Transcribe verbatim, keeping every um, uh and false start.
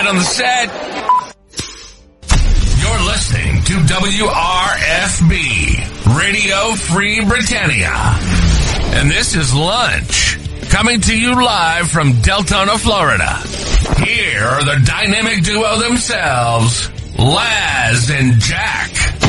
on the set. You're listening to W R F B, Radio Free Britannia. And this is Lunch, coming to you live from Deltona, Florida. Here are the dynamic duo themselves, Laz and Jack.